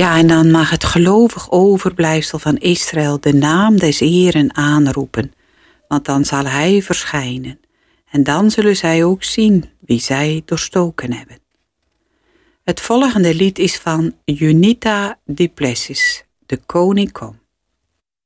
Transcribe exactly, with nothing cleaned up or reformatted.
Ja, en dan mag het gelovig overblijfsel van Israël de naam des Heeren aanroepen, want dan zal hij verschijnen. En dan zullen zij ook zien wie zij doorstoken hebben. Het volgende lied is van Junita Du Plessis, De Koning Komt.